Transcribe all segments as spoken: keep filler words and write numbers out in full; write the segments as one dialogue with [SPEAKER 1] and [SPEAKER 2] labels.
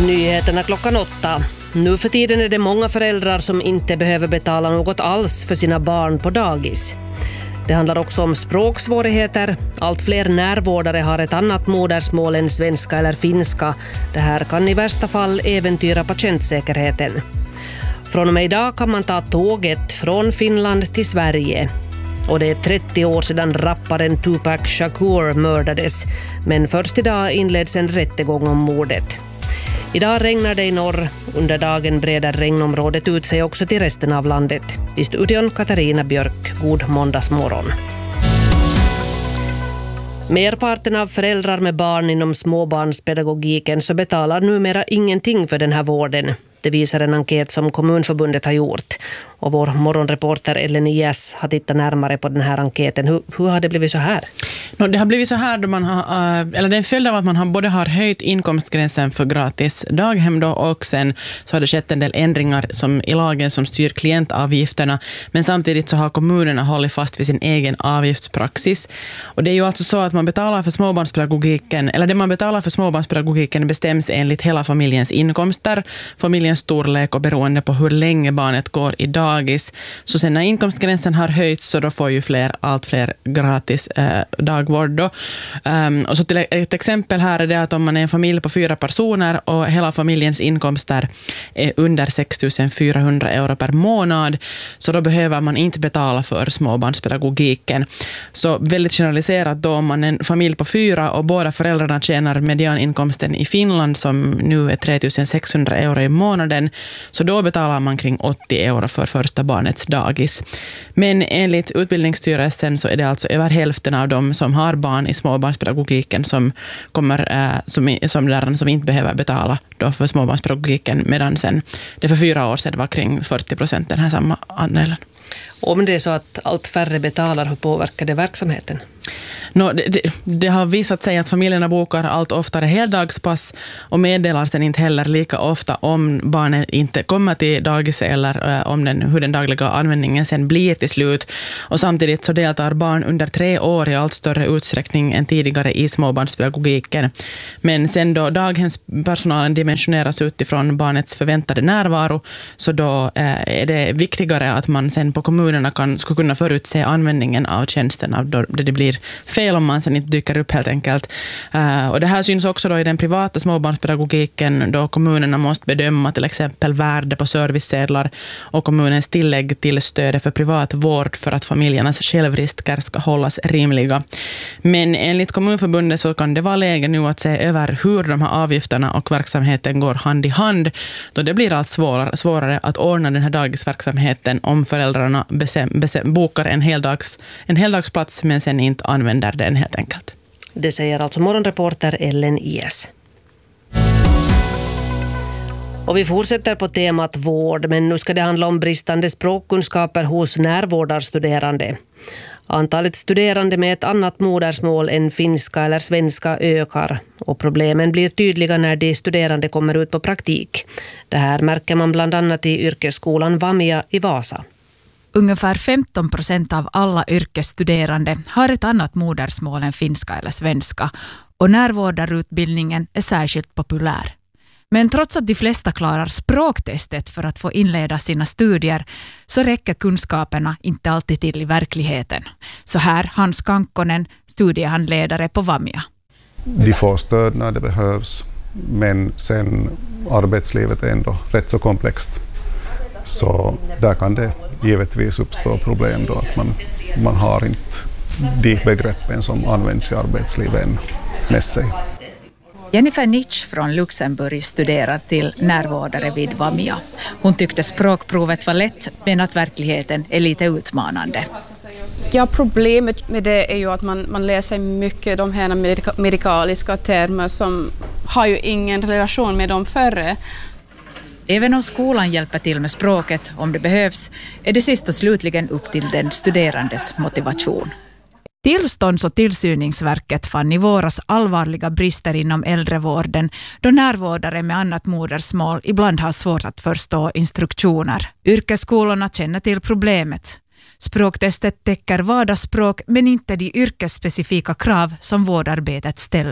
[SPEAKER 1] Nyheterna klockan åtta. Nu för tiden är det många föräldrar som inte behöver betala något alls för sina barn på dagis. Det handlar också om språksvårigheter. Allt fler närvårdare har ett annat modersmål än svenska eller finska. Det här kan i värsta fall äventyra patientsäkerheten. Från och med idag kan man ta tåget från Finland till Sverige. Och det är trettio år sedan rapparen Tupac Shakur mördades. Men först idag inleds en rättegång om mordet. Idag regnar det i norr. Under dagen breder regnområdet ut sig också till resten av landet. I studion Katarina Björk. God måndagsmorgon. Merparten av föräldrar med barn inom småbarnspedagogiken så betalar numera ingenting för den här vården. Det visar en enkät som Kommunförbundet har gjort. Och vår morgonreporter Ellen Ias har tittat närmare på den här enkäten. Hur, hur har det blivit så här?
[SPEAKER 2] No, det har blivit så här då man har, eller det är en följd av att man har både har höjt inkomstgränsen för gratis daghem då, och sen så har det skett en del ändringar som, i lagen som styr klientavgifterna. Men samtidigt så har kommunerna hållit fast vid sin egen avgiftspraxis. Och det är ju alltså så att man betalar för småbarnspedagogiken, eller det man betalar för småbarnspedagogiken bestäms enligt hela familjens inkomster, familjens storlek och beroende på hur länge barnet går i dagis. Så sen när inkomstgränsen har höjts så då får ju fler, allt fler gratis eh, dagvård då. Um, och så till ett exempel här är det att om man är en familj på fyra personer och hela familjens inkomster är under sex tusen fyrahundra euro per månad, så då behöver man inte betala för småbarnspedagogiken. Så väldigt generaliserat då, om man är en familj på fyra och båda föräldrarna tjänar medianinkomsten i Finland som nu är tre tusen sexhundra euro i månaden, så då betalar man kring åttio euro för första barnets dagis. Men enligt Utbildningsstyrelsen så är det alltså över hälften av dem som har barn i småbarnspedagogiken som kommer äh, som, som lärarna som inte behöver betala då för småbarnspedagogiken, medan sen det för fyra år sedan var kring fyrtio procent den här samma andelen.
[SPEAKER 1] Om det är så att allt färre betalar, hur påverkar det verksamheten?
[SPEAKER 2] No, det, det, det har visat sig att familjerna bokar allt oftare heldagspass och meddelar sen inte heller lika ofta om barnen inte kommer till dagis eller äh, om den, hur den dagliga användningen sen blir till slut. Och samtidigt så deltar barn under tre år i allt större utsträckning än tidigare i småbarnspedagogiken. Men sen då daghemspersonalen dimensioneras utifrån barnets förväntade närvaro, så då äh, är det viktigare att man sen på kommunerna kan, ska kunna förutse användningen av tjänsten av då det blir fel om man sen inte dyker upp helt enkelt. Uh, och det här syns också då i den privata småbarnspedagogiken, då kommunerna måste bedöma till exempel värde på servicesedlar och kommunens tillägg till stödet för privat vård för att familjernas självrisker ska hållas rimliga. Men enligt Kommunförbundet så kan det vara läge nu att se över hur de här avgifterna och verksamheten går hand i hand, då det blir allt svårare, svårare att ordna den här dagisverksamheten om föräldrarna bestäm, bestäm, bokar en heldags, en heldagsplats men sen inte använder den helt enkelt.
[SPEAKER 1] Det säger alltså morgonreporter Ellen Ias. Och vi fortsätter på temat vård, men nu ska det handla om bristande språkkunskaper hos närvårdarstuderande. Antalet studerande med ett annat modersmål än finska eller svenska ökar, och problemen blir tydliga när de studerande kommer ut på praktik. Det här märker man bland annat i yrkesskolan Vamia i Vasa.
[SPEAKER 3] Ungefär femton procent av alla yrkesstuderande har ett annat modersmål än finska eller svenska, och närvårdarutbildningen är särskilt populär. Men trots att de flesta klarar språktestet för att få inleda sina studier så räcker kunskaperna inte alltid till i verkligheten. Så här Hans Kankkonen, studiehandledare på Vamia.
[SPEAKER 4] De får stöd när det behövs, men sen arbetslivet är ändå rätt så komplext. Så där kan det givetvis uppstå problem då att man, man har inte de begreppen som används i arbetslivet med sig.
[SPEAKER 3] Jennifer Nitsch från Luxemburg studerar till närvårdare vid Vamia. Hon tyckte språkprovet var lätt, men att verkligheten är lite utmanande.
[SPEAKER 5] Ja, problemet med det är ju att man, man läser mycket de här medika- medikaliska termer som har ju ingen relation med dem förre.
[SPEAKER 3] Även om skolan hjälper till med språket om det behövs, är det sist och slutligen upp till den studerandes motivation. Tillstånds- och tillsyningsverket fann i våras allvarliga brister inom äldrevården, då närvårdare med annat modersmål ibland har svårt att förstå instruktioner. Yrkesskolorna känner till problemet. Språktestet täcker vardagsspråk men inte de yrkesspecifika krav som vårdarbetet ställer.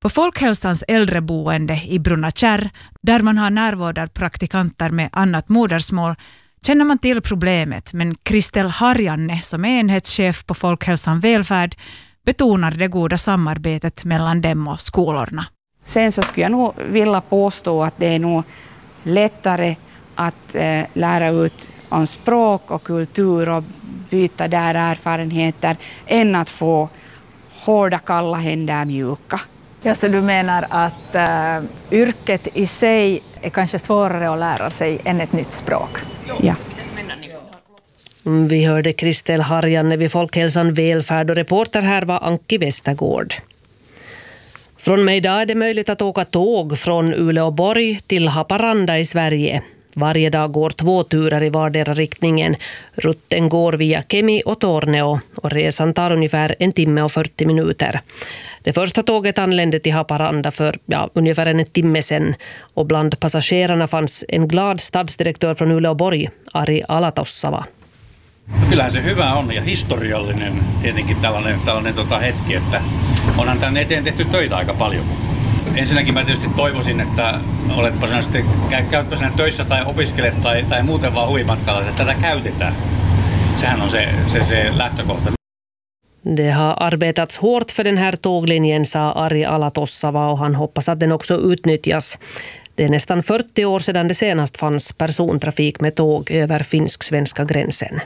[SPEAKER 3] På Folkhälsans äldreboende i Brunnakärr, där man har närvårdarpraktikanter med annat modersmål, känner man till problemet, men Kristel Harjanne, som är enhetschef på Folkhälsan välfärd, betonar det goda samarbetet mellan dem och skolorna.
[SPEAKER 6] Sen så skulle jag nog vilja påstå att det är nog lättare att eh, lära ut om språk och kultur och byta där erfarenheter än att få hårda kalla händer mjuka.
[SPEAKER 7] Ja, så du menar att uh, yrket i sig är kanske svårare att lära sig än ett nytt språk?
[SPEAKER 6] Ja.
[SPEAKER 1] Vi hörde Kristel Harjanne vid Folkhälsan välfärd och reporter här var Anki Westergård. Från mig idag är det möjligt att åka tåg från Uleåborg till Haparanda i Sverige. Varje dag går två turer i vardera riktningen. Rutten går via Kemi och Torneo och resan tar ungefär en timme och fyrtio minuter. Det första tåget anlände till Haparanda för ja, ungefär en timme sedan och bland passagerarna fanns en glad stadsdirektör från Uleåborg, Ari Alatossava.
[SPEAKER 8] Kyllähän se hyvä on ja historiallinen tietenkin tällainen, tällainen tota hetki, että onhan tänne eteen tehty töitä aika paljon. Ensinnäkin mä tietysti toivoisin, että oletpa sinä sitten, käytpä sinä töissä tai opiskelet tai, tai muuten vaan huvimatkalla, että tätä käytetään. Sehän on se, se, se lähtökohta.
[SPEAKER 1] Det har arbetats hårt för den här tåglinjen, sa Ari Alatossava, och han hoppas att den också utnyttjas. Det är nästan fyrtio år sedan det senast fanns persontrafik med tåg över finsk-svenska gränsen.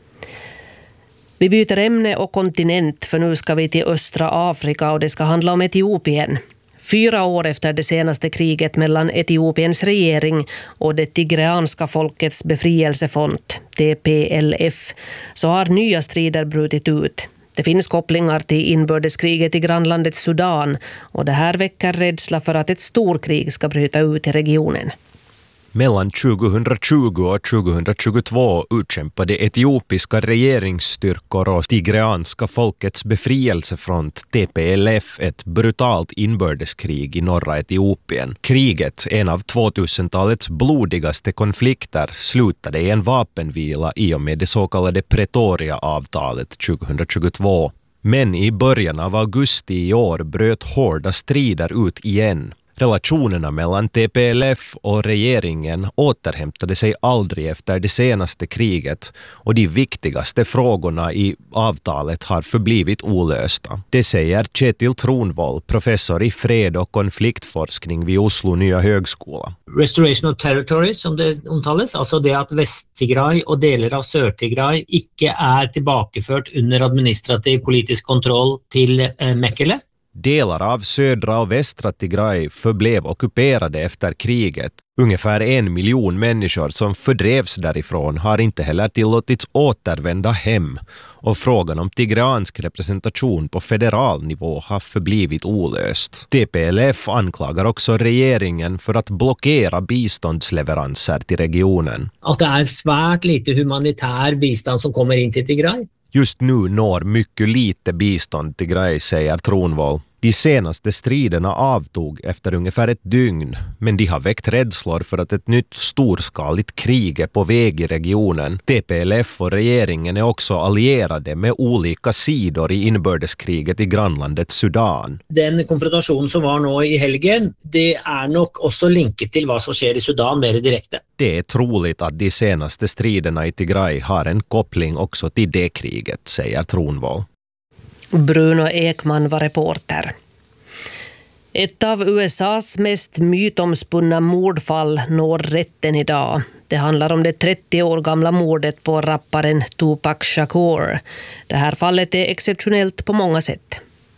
[SPEAKER 1] Vi byter ämne och kontinent, för nu ska vi till östra Afrika och det ska handla om Etiopien. Fyra år efter det senaste kriget mellan Etiopiens regering och det tigreanska folkets befrielsefront, T P L F, så har nya strider brutit ut. Det finns kopplingar till inbördeskriget i grannlandet Sudan och det här väcker rädsla för att ett storkrig ska bryta ut i regionen.
[SPEAKER 9] Mellan tjugohundratjugo och tjugohundratjugotvå utkämpade etiopiska regeringsstyrkor och tigreanska folkets befrielsefront T P L F ett brutalt inbördeskrig i norra Etiopien. Kriget, en av tvåtusentalets blodigaste konflikter, slutade i en vapenvila i och med det så kallade Pretoria-avtalet tjugohundratjugotvå. Men i början av augusti i år bröt hårda strider ut igen. Relationerna mellan T P L F och regeringen återhämtade sig aldrig efter det senaste kriget och de viktigaste frågorna i avtalet har förblivit olösta. Det säger Kjetil Tronvoll, professor i fred- och konfliktforskning vid Oslo nya högskola.
[SPEAKER 10] Restoration of territory, som det omtales, alltså det att Väst-Tigray och delar av Sør-Tigray icke är tillbakafört under administrativ politisk kontroll till eh, Mekele.
[SPEAKER 9] Delar av södra och västra Tigray förblev ockuperade efter kriget. Ungefär en miljon människor som fördrevs därifrån har inte heller tillåtits återvända hem. Och frågan om tigreansk representation på federal nivå har förblivit olöst. T P L F anklagar också regeringen för att blockera biståndsleveranser till regionen.
[SPEAKER 10] Att det är svärt lite humanitär bistånd som kommer in till Tigray.
[SPEAKER 9] Just nu når mycket lite bistånd till Tigray, säger Tronvoll. De senaste striderna avtog efter ungefär ett dygn, men de har väckt rädslor för att ett nytt storskaligt krig är på väg i regionen. T P L F och regeringen är också allierade med olika sidor i inbördeskriget i grannlandet Sudan.
[SPEAKER 10] Den konfrontation som var nu i helgen, det är nog också linket till vad som sker i Sudan mer direkt.
[SPEAKER 9] Det är troligt att de senaste striderna i Tigray har en koppling också till det kriget, säger Tronvoll.
[SPEAKER 1] Bruno Ekman var reporter. Ett av U S A:s mest mytomspunna mordfall når rätten idag. Det handlar om det trettio år gamla mordet på rapparen Tupac Shakur. Det här fallet är exceptionellt på många sätt.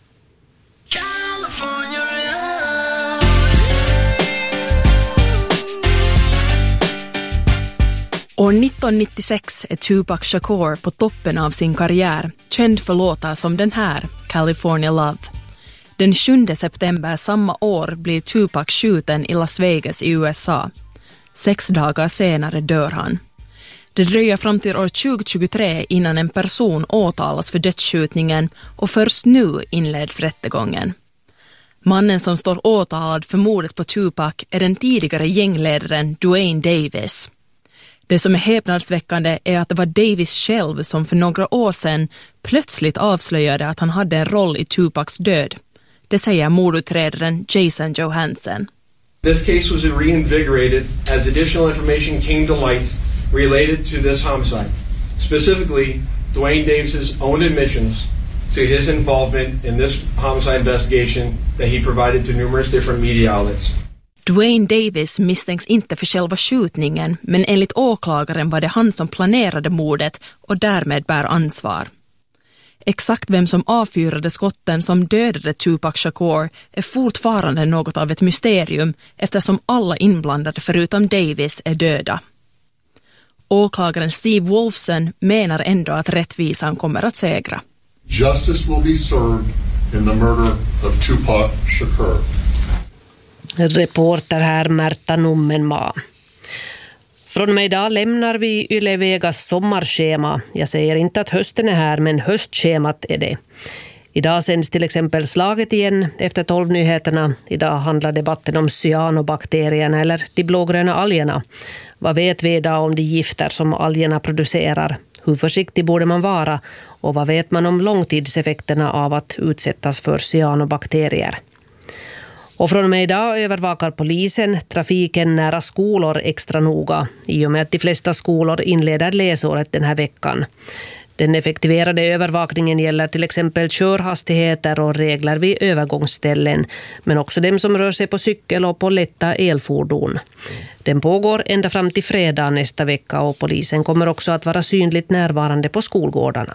[SPEAKER 2] År nittonhundranittiosex är Tupac Shakur på toppen av sin karriär, känd för låtar som den här, California Love. Den sjunde september samma år blir Tupac skjuten i Las Vegas i U S A. Sex dagar senare dör han. Det dröjer fram till år tjugohundratjugotre innan en person åtalas för dödsskjutningen och först nu inleds rättegången. Mannen som står åtalad för mordet på Tupac är den tidigare gängledaren Duane Davis. Det som är häpnadsväckande är att det var Davis själv som för några år sedan plötsligt avslöjade att han hade en roll i Tupacs död. Det säger mordutredaren Jason Johansson.
[SPEAKER 11] This case was reinvigorated as additional information came to light related to this homicide. Specifically, Dwayne Davis's own admissions to his involvement in this homicide investigation that he provided to numerous different media outlets.
[SPEAKER 2] Dwayne Davis misstänks inte för själva skjutningen, men enligt åklagaren var det han som planerade mordet och därmed bär ansvar. Exakt vem som avfyrade skotten som dödade Tupac Shakur är fortfarande något av ett mysterium eftersom alla inblandade förutom Davis är döda. Åklagaren Steve Wolfson menar ändå att rättvisan kommer att segra.
[SPEAKER 12] Justice will be served in the murder of Tupac Shakur.
[SPEAKER 1] Reporter här Märta Nummenmaa. Från och med idag lämnar vi Yle Vegas sommarschema. Jag säger inte att hösten är här, men höstschemat är det. Idag sänds till exempel Slaget igen efter tolv nyheterna. Idag handlar debatten om cyanobakterierna eller de blågröna algerna. Vad vet vi idag om de gifter som algerna producerar? Hur försiktig borde man vara? Och vad vet man om långtidseffekterna av att utsättas för cyanobakterier? Och från och med idag övervakar polisen trafiken nära skolor extra noga i och med att de flesta skolor inleder läsåret den här veckan. Den effektiverade övervakningen gäller till exempel körhastigheter och regler vid övergångsställen, men också dem som rör sig på cykel och på lätta elfordon. Den pågår ända fram till fredag nästa vecka och polisen kommer också att vara synligt närvarande på skolgårdarna.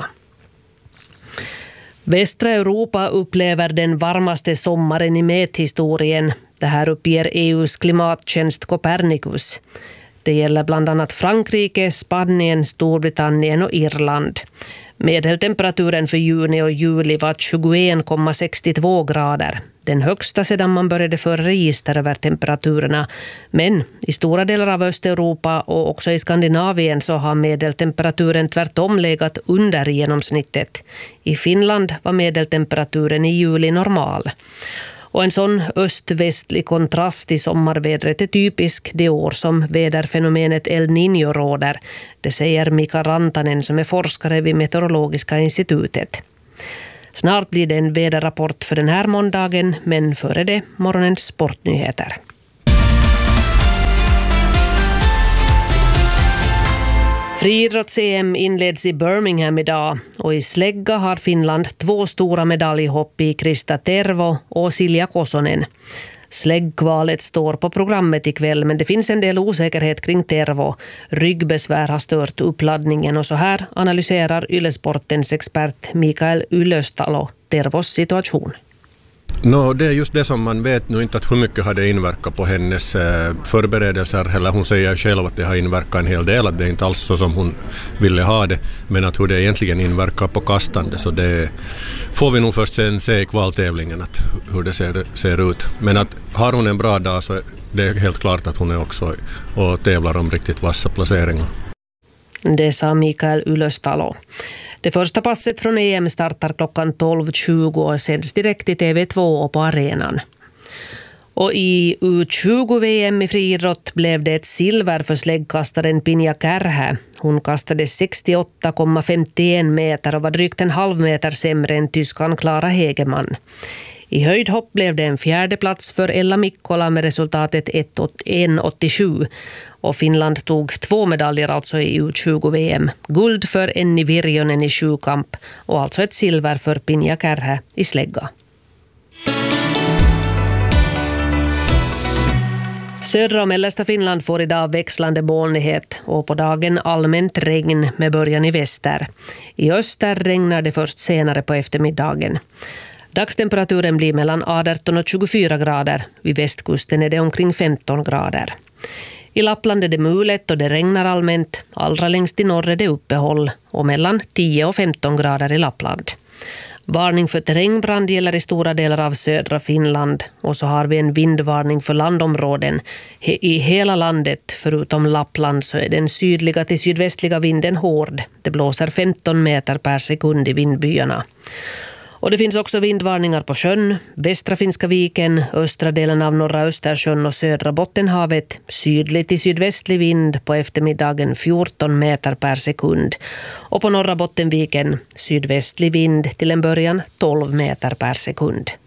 [SPEAKER 1] Västra Europa upplever den varmaste sommaren i mäthistorien. Det här uppger E U:s klimattjänst Copernicus. Det gäller bland annat Frankrike, Spanien, Storbritannien och Irland. Medeltemperaturen för juni och juli var tjugoen komma sextiotvå grader. Den högsta sedan man började föra register över temperaturerna. Men i stora delar av Östeuropa och också i Skandinavien så har medeltemperaturen tvärtom legat under genomsnittet. I Finland var medeltemperaturen i juli normal. Och en sån öst-västlig kontrast i sommarvädret är typisk det år som väderfenomenet El Niño råder. Det säger Mika Rantanen som är forskare vid Meteorologiska institutet. Snart blir det en väderrapport för den här måndagen, men före det morgonens sportnyheter. Friidrotts-E M inleds i Birmingham idag och i slägga har Finland två stora medaljhopp i Krista Tervo och Silja Kosonen. Släggkvalet står på programmet ikväll, men det finns en del osäkerhet kring Tervo. Ryggbesvär har stört uppladdningen och så här analyserar Yle-sportens expert Mikael Ylöstalo Tervos situation.
[SPEAKER 13] No, det är just det som man vet nu inte att hur mycket har det inverkat på hennes eh, förberedelser. Eller hon säger själv att det har inverkat en hel del, att det är inte alls så som hon ville ha det. Men att hur det egentligen inverkar på kastande, så det får vi nog först sen se i kvaltävlingen att hur det ser, ser ut. Men att har hon en bra dag så är det helt klart att hon är också och tävlar om riktigt vassa placeringar.
[SPEAKER 1] Det sa Mikael Ylöstalo. Det första passet från E M startar klockan tolv tjugo och sänds direkt i T V två och på arenan. Och i U tjugo-V M i friidrott blev det ett silver för släggkastaren Pinja Kärhä. Hon kastade sextioåtta komma femtioen meter och var drygt en halv meter sämre än tyskan Klara Hegeman. I höjdhopp blev det en fjärde plats för Ella Mikkola med resultatet ett komma åttiosju. Och Finland tog två medaljer alltså i U tjugo-V M. Guld för Enni Virjonen i sjukamp och alltså ett silver för Pinja Kärhä i slägga. Södra och mellersta Finland får idag växlande molnighet och på dagen allmänt regn med början i väster. I öster regnar det först senare på eftermiddagen. Dagstemperaturen blir mellan arton och tjugofyra grader. Vid västkusten är det omkring femton grader. I Lappland är det mulet och det regnar allmänt. Allra längst i norr är det uppehåll och mellan tio och femton grader i Lappland. Varning för terrängbrand gäller i stora delar av södra Finland och så har vi en vindvarning för landområden. I hela landet förutom Lappland så är den sydliga till sydvästliga vinden hård. Det blåser femton meter per sekund i vindbyarna. Och det finns också vindvarningar på sjön, västra Finska viken, östra delen av norra Östersjön och södra Bottenhavet, sydlig till sydvästlig vind på eftermiddagen fjorton meter per sekund. Och på norra Bottenviken, sydvästlig vind till en början tolv meter per sekund.